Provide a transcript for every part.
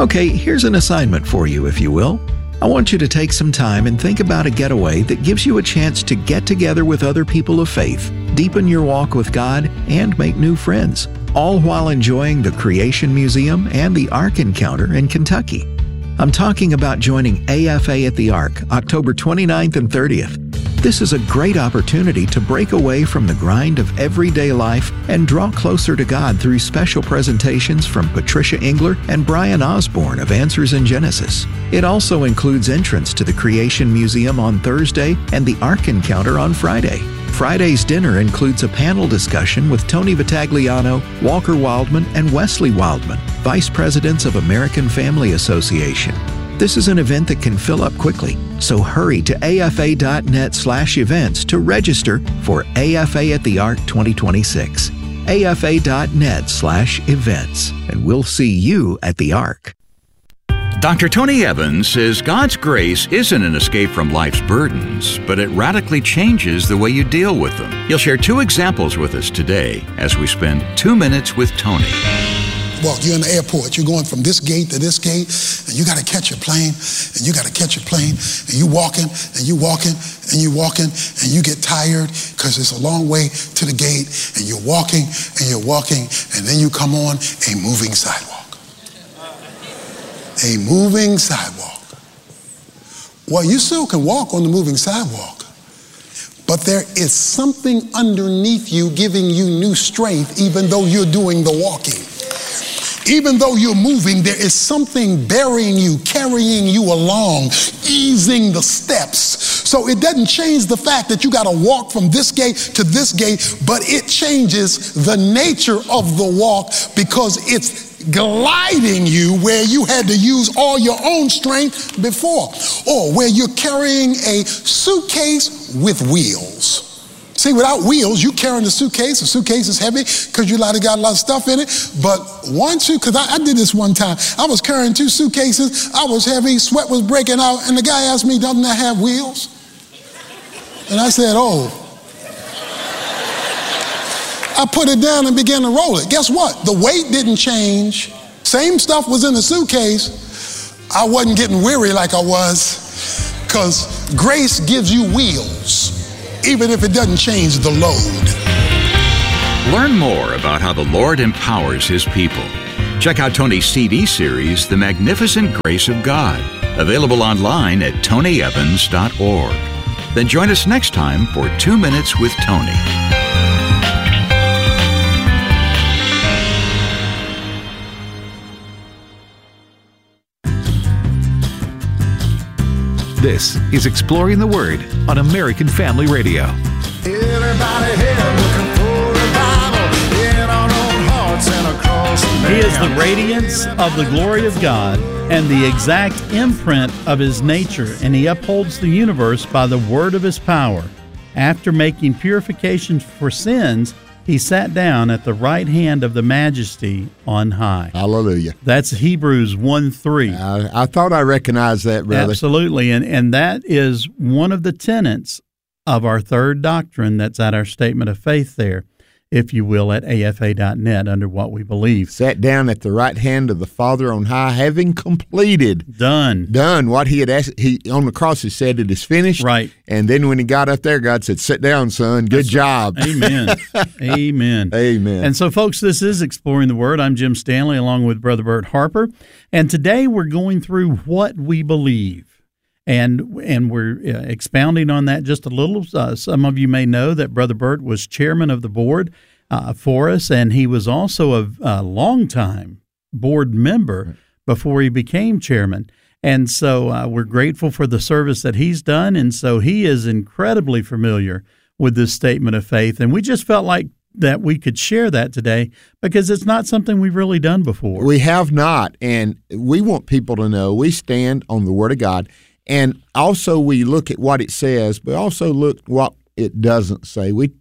Okay, here's an assignment for you, if you will. I want you to take some time and think about a getaway that gives you a chance to get together with other people of faith, deepen your walk with God, and make new friends, all while enjoying the Creation Museum and the Ark Encounter in Kentucky. I'm talking about joining AFA at the Ark, October 29th and 30th. This is a great opportunity to break away from the grind of everyday life and draw closer to God through special presentations from Patricia Engler and Brian Osborne of Answers in Genesis. It also includes entrance to the Creation Museum on Thursday and the Ark Encounter on Friday. Friday's dinner includes a panel discussion with Tony Vitagliano, Walker Wildman, and Wesley Wildman, Vice Presidents of American Family Association. This is an event that can fill up quickly, so hurry to afa.net/events to register for AFA at the Ark 2026. afa.net/events, and we'll see you at the Ark. Dr. Tony Evans says God's grace isn't an escape from life's burdens, but it radically changes the way you deal with them. He'll share 2 examples with us today as we spend 2 minutes with Tony. Well, you're in the airport. You're going from this gate to this gate, and you got to catch a plane, and you got to catch a plane, and you walking, and you walking, and you walking, and you get tired because it's a long way to the gate, and you're walking, and then you come on a moving sidewalk. A moving sidewalk. Well, you still can walk on the moving sidewalk, but there is something underneath you giving you new strength even though you're doing the walking. Even though you're moving, there is something bearing you, carrying you along, easing the steps. So it doesn't change the fact that you got to walk from this gate to this gate, but it changes the nature of the walk because it's gliding you where you had to use all your own strength before, or where you're carrying a suitcase with wheels. See, without wheels, you carrying the suitcase is heavy because you got a lot of stuff in it. But once you, because I did this one time, I was carrying 2 suitcases, I was heavy, sweat was breaking out, and the guy asked me, doesn't that have wheels? And I said, oh. I put it down and began to roll it. Guess what? The weight didn't change. Same stuff was in the suitcase. I wasn't getting weary like I was because grace gives you wheels, even if it doesn't change the load. Learn more about how the Lord empowers His people. Check out Tony's CD series, The Magnificent Grace of God, available online at tonyevans.org. Then join us next time for 2 Minutes with Tony. This is Exploring the Word on American Family Radio. Everybody here looking for a Bible in our own hearts and across the land. He is the radiance of the glory of God and the exact imprint of His nature, and He upholds the universe by the word of His power. After making purification for sins, He sat down at the right hand of the Majesty on high. Hallelujah. That's Hebrews 1:3. I thought I recognized that, brother. Absolutely, and that is one of the tenets of our third doctrine that's at our statement of faith there, if you will, at afa.net under What We Believe. Sat down at the right hand of the Father on high, having completed. Done what He had asked. He on the cross, He said, it is finished. Right. And then when He got up there, God said, sit down, son. Good job. Amen. Amen. Amen. And so, folks, this is Exploring the Word. I'm Jim Stanley along with Brother Bert Harper. And today we're going through What We Believe. And we're expounding on that just a little. Some of you may know that Brother Bert was chairman of the board for us, and he was also a longtime board member before he became chairman. And so we're grateful for the service that he's done, and so he is incredibly familiar with this statement of faith. And we just felt like that we could share that today because it's not something we've really done before. We have not, and we want people to know we stand on the Word of God. And also we look at what it says, but also look what it doesn't say. We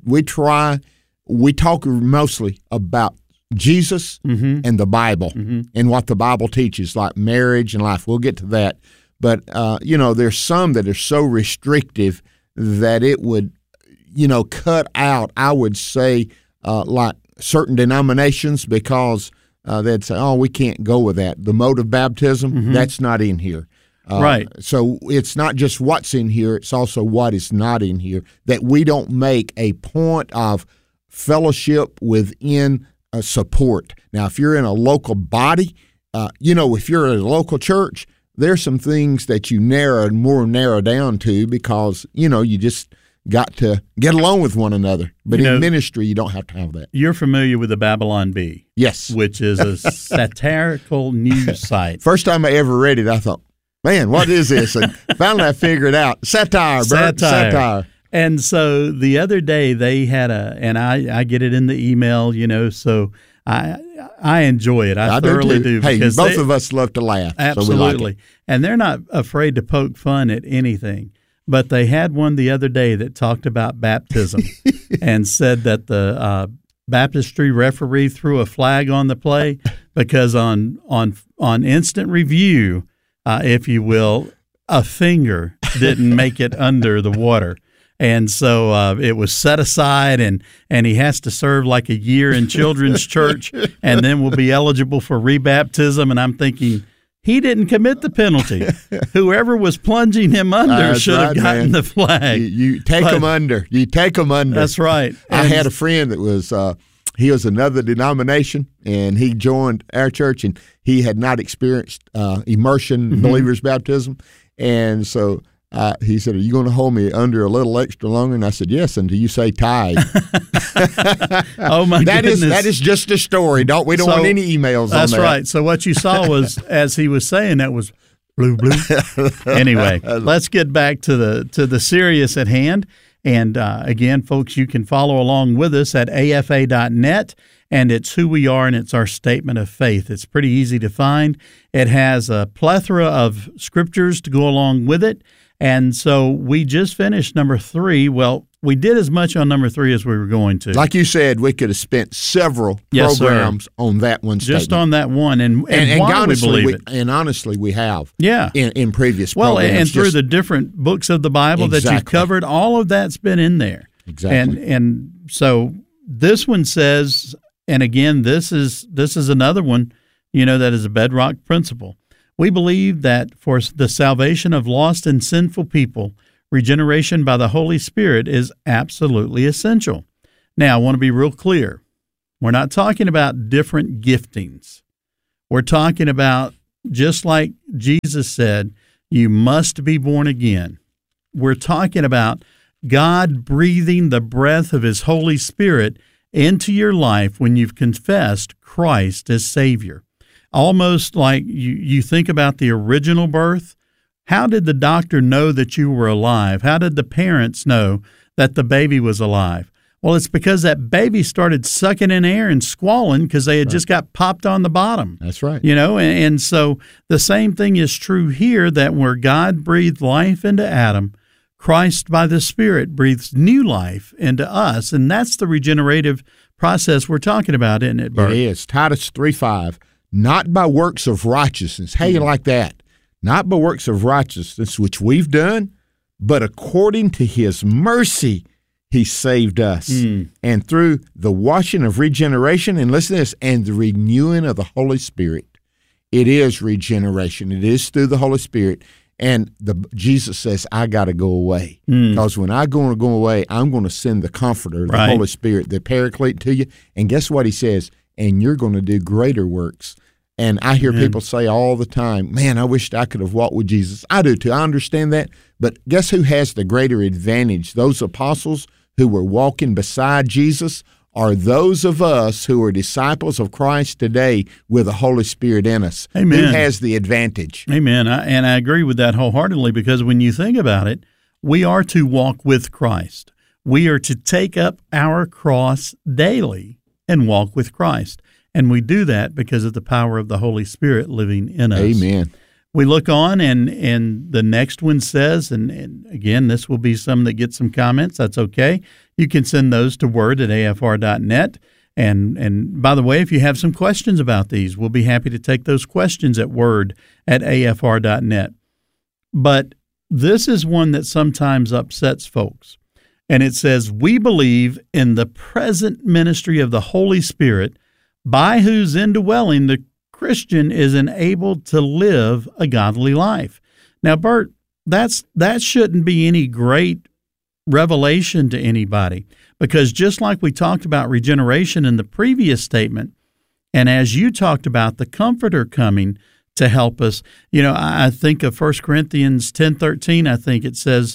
talk mostly about Jesus and the Bible and what the Bible teaches, like marriage and life. We'll get to that. But, there's some that are so restrictive that it would, cut out, I would say, like certain denominations because they'd say, "Oh, we can't go with that." The mode of baptism, that's not in here. Right. So it's not just what's in here; it's also what is not in here. That we don't make a point of fellowship within support. Now, if you're in a local body, if you're at a local church, there's some things that you narrow down to because you just got to get along with one another. But in ministry, you don't have to have that. You're familiar with the Babylon Bee. Yes. Which is a satirical news site. First time I ever read it, I thought, man, what is this? And finally I figured it out. Satire, Bert. Satire. And so the other day they had and I get it in the email, so I enjoy it. I thoroughly do. Hey, both of us love to laugh. Absolutely. So we like it. And they're not afraid to poke fun at anything. But they had one the other day that talked about baptism and said that the baptistry referee threw a flag on the play because on instant review, if you will, a finger didn't make it under the water. And so it was set aside, and he has to serve like a year in children's church and then will be eligible for rebaptism. And I'm thinking, he didn't commit the penalty. Whoever was plunging him under should have gotten the flag. You take them under. You take them under. That's right. I had a friend that was he was another denomination, and he joined our church, and he had not experienced immersion believer's baptism, and so he said, "Are you going to hold me under a little extra longer?" And I said, "Yes, until you say tithe." Oh my goodness! That is just a story. We don't want any emails on that. That's right. So what you saw was, as he was saying, that was blue. Anyway, let's get back to the serious at hand. And again, folks, you can follow along with us at afa.net, and it's who we are, and it's our statement of faith. It's pretty easy to find. It has a plethora of scriptures to go along with it. And so we just finished number 3. Well, we did as much on number 3 as we were going to. Like you said, we could have spent several programs on that one statement. Just on that one. And why honestly, we believe it. And honestly, we have. Yeah. In previous programs. Well, and through the different books of the Bible that you've covered, all of that's been in there. Exactly. And so this one says, and again, this is another one, that is a bedrock principle. We believe that for the salvation of lost and sinful people, regeneration by the Holy Spirit is absolutely essential. Now, I want to be real clear. We're not talking about different giftings. We're talking about, just like Jesus said, you must be born again. We're talking about God breathing the breath of His Holy Spirit into your life when you've confessed Christ as Savior. Almost like you think about the original birth. How did the doctor know that you were alive? How did the parents know that the baby was alive? Well, it's because that baby started sucking in air and squalling because they had just got popped on the bottom. That's right. And so the same thing is true here, that where God breathed life into Adam, Christ by the Spirit breathes new life into us, and that's the regenerative process we're talking about, isn't it, Bert? It is. Titus 3:5. Not by works of righteousness. How you like that? Not by works of righteousness, which we've done, but according to His mercy, He saved us. And through the washing of regeneration, and listen to this, and the renewing of the Holy Spirit. It is regeneration. It is through the Holy Spirit. And Jesus says, I got to go away. Because when I'm going to go away, I'm going to send the Comforter, the Holy Spirit, the Paraclete to you. And guess what He says? And you're going to do greater works. And I hear people say all the time, man, I wished I could have walked with Jesus. I do too. I understand that. But guess who has the greater advantage? Those apostles who were walking beside Jesus, are those of us who are disciples of Christ today with the Holy Spirit in us. Amen. Who has the advantage? Amen. And I agree with that wholeheartedly, because when you think about it, we are to walk with Christ. We are to take up our cross daily and walk with Christ. And we do that because of the power of the Holy Spirit living in us. Amen. We look on, and the next one says, and again, this will be some that get some comments. That's okay. You can send those to word@afr.net. And by the way, if you have some questions about these, we'll be happy to take those questions at word@afr.net. But this is one that sometimes upsets folks. And it says, we believe in the present ministry of the Holy Spirit by whose indwelling the Christian is enabled to live a godly life. Now, Bert, that shouldn't be any great revelation to anybody, because just like we talked about regeneration in the previous statement, and as you talked about the Comforter coming to help us, I think of 1 Corinthians 10:13. I think it says,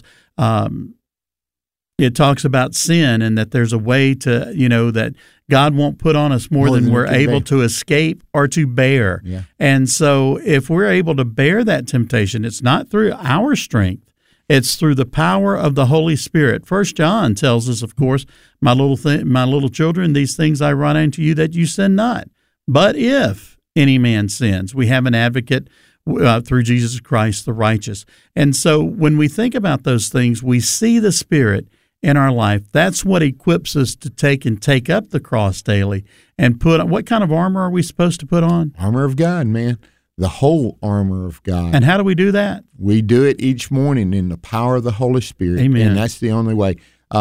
it talks about sin and that there's a way to, that God won't put on us more than we're able to escape or to bear. Yeah. And so if we're able to bear that temptation, it's not through our strength. It's through the power of the Holy Spirit. 1 John tells us, of course, my little children, these things I write unto you that you sin not. But if any man sins, we have an advocate through Jesus Christ, the righteous. And so when we think about those things, we see the Spirit in our life. That's what equips us to take up the cross daily and put on. What kind of armor are we supposed to put on? Armor of God, man. The whole armor of God. And how do we do that? We do it each morning in the power of the Holy Spirit. Amen. And that's the only way.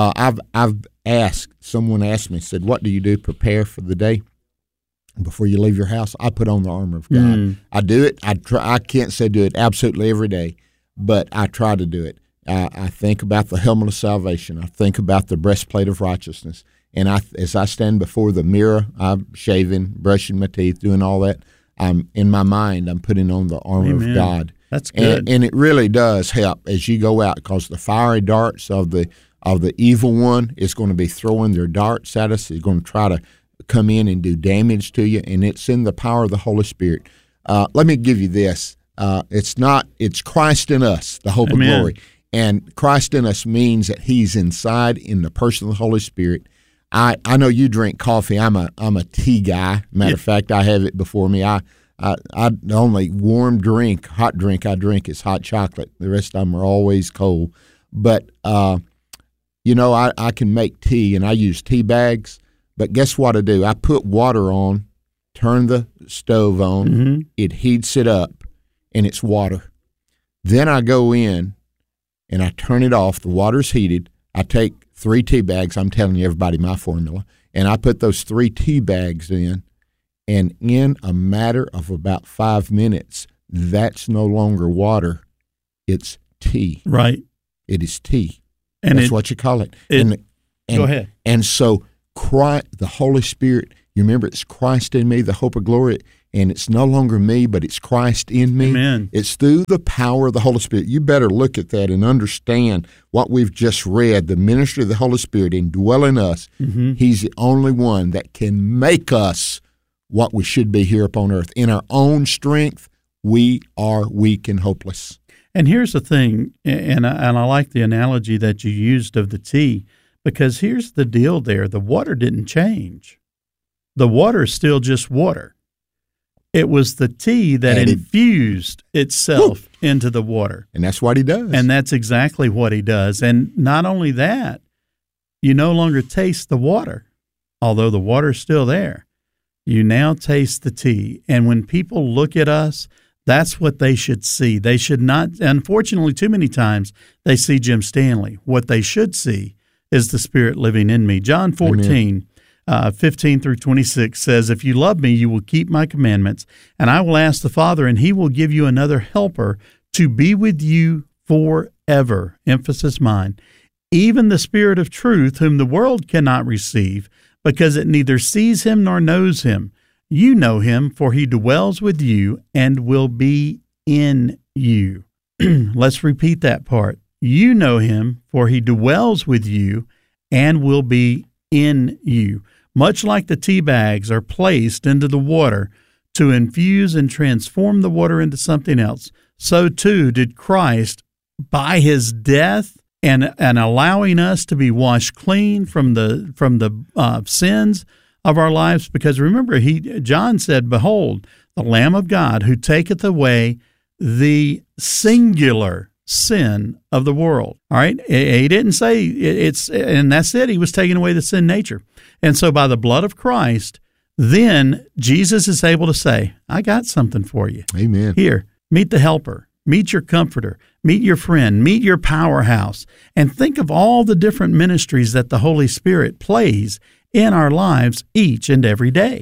Someone asked me, said, what do you do to prepare for the day? Before you leave your house, I put on the armor of God. I do it. I can't say do it absolutely every day, but I try to do it. I think about the helmet of salvation. I think about the breastplate of righteousness. And as I stand before the mirror, I'm shaving, brushing my teeth, doing all that. In my mind, I'm putting on the armor of God. That's good. And it really does help as you go out, because the fiery darts of the evil one is going to be throwing their darts at us. He's going to try to come in and do damage to you, and it's in the power of the Holy Spirit. Let me give you this. It's Christ in us, the hope Amen. of glory. And Christ in us means that he's inside in the person of the Holy Spirit. I know you drink coffee. I'm a tea guy. Matter of fact, I have it before me. The only hot drink I drink is hot chocolate. The rest of them are always cold. But, I can make tea, and I use tea bags. But guess what I do? I put water on, turn the stove on, it heats it up, and it's water. Then I go in, and I turn it off. The water's heated. I take 3 tea bags. I'm telling you, everybody, my formula. And I put those 3 tea bags in, and in a matter of about 5 minutes, that's no longer water. It's tea. Right. It is tea. And that's what you call it. Go ahead. And so the Holy Spirit, you remember, it's Christ in me, the hope of glory, and it's no longer me, but it's Christ in me. Amen. It's through the power of the Holy Spirit. You better look at that and understand what we've just read, the ministry of the Holy Spirit indwelling us. He's the only one that can make us what we should be here upon earth. In our own strength, we are weak and hopeless. And here's the thing, and I like the analogy that you used of the tea, because here's the deal there. The water didn't change. The water is still just water. It was the tea that infused itself into the water. And that's what he does. And that's exactly what he does. And not only that, you no longer taste the water, although the water is still there. You now taste the tea. And when people look at us, that's what they should see. They should not, unfortunately, too many times, they see Jim Stanley. What they should see is the Spirit living in me. John 14, 15 through 26 says, if you love me, you will keep my commandments, and I will ask the Father, and he will give you another helper to be with you forever. Emphasis mine. Even the Spirit of truth, whom the world cannot receive, because it neither sees him nor knows him. You know him, for he dwells with you and will be in you. Let's repeat that part. You know him, for he dwells with you and will be in you. Much like the tea bags are placed into the water to infuse and transform the water into something else, so too did Christ, by his death and allowing us to be washed clean from the sins of our lives. Because remember, John said, behold, the Lamb of God who taketh away the singular sin of the world. All right. He didn't say and that's it. He was taking away the sin nature. And so by the blood of Christ, then Jesus is able to say, I got something for you. Amen. Here, meet the helper, meet your comforter, meet your friend, meet your powerhouse, and think of all the different ministries that the Holy Spirit plays in our lives each and every day.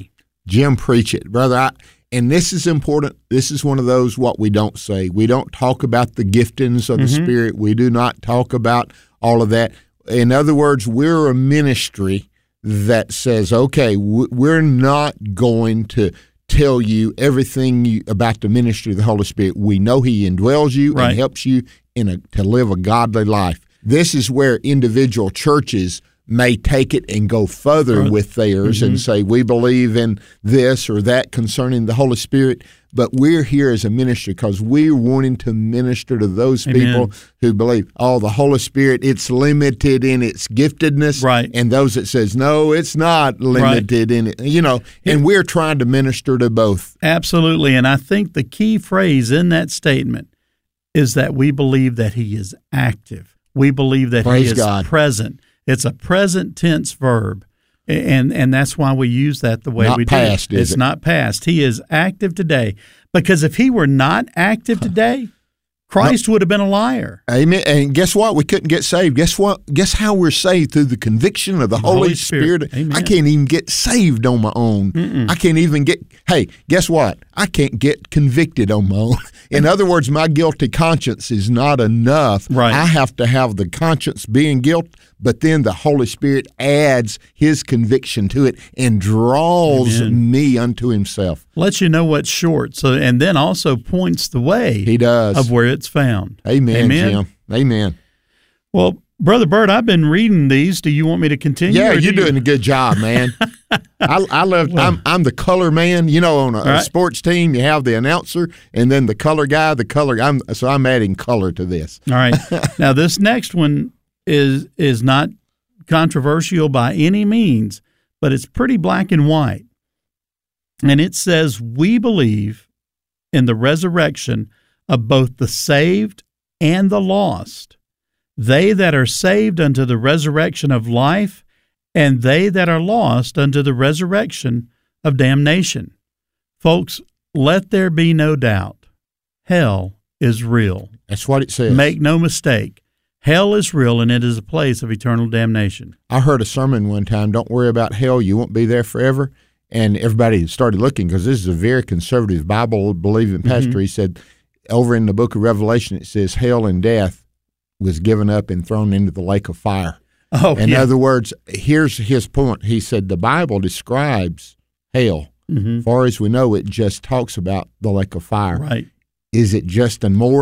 Jim, preach it, brother. And this is important. This is one of those what we don't say. We don't talk about the giftings of the Spirit. We do not talk about all of that. In other words, we're a ministry that says, okay, we're not going to tell you everything about the ministry of the Holy Spirit. We know He indwells you and helps you to live a godly life. This is where individual churches may take it and go further with theirs and say, we believe in this or that concerning the Holy Spirit, but we're here as a ministry because we're wanting to minister to those people who believe, the Holy Spirit, it's limited in its giftedness, and those that says, no, it's not limited in it, and we're trying to minister to both. Absolutely, and I think the key phrase in that statement is that we believe that He is active. We believe that He is present. It's a present tense verb, and that's why we use that the way we do. It's not past. He is active today, because if He were not active today, Christ would have been a liar. Amen. And guess what? We couldn't get saved. Guess what? Guess how we're saved? Through the conviction of the Holy Spirit. Amen. I can't even get saved on my own. I can't even guess what? I can't get convicted on my own. In other words, my guilty conscience is not enough. I have to have the conscience being guilt, but then the Holy Spirit adds His conviction to it and draws me unto Himself. Lets you know what's short, and then also points the way. He does. Of where it's found. Amen, Jim. Amen. Well, Brother Bert, I've been reading these. Do you want me to continue? Yeah, you're doing a good job, man. I love. I'm the color man. On a sports team, you have the announcer and then the color guy. So I'm adding color to this. All right. Now this next one is not controversial by any means, but it's pretty black and white. And it says, we believe in the resurrection of both the saved and the lost, they that are saved unto the resurrection of life, and they that are lost unto the resurrection of damnation. Folks, let there be no doubt. Hell is real. That's what it says. Make no mistake. Hell is real, and it is a place of eternal damnation. I heard a sermon one time, don't worry about hell, you won't be there forever. And everybody started looking, because this is a very conservative Bible-believing pastor. He said, over in the book of Revelation, it says hell and death was given up and thrown into the lake of fire. In other words, here's his point. He said the Bible describes hell. As far as we know, it just talks about the lake of fire. Right. Is it just a more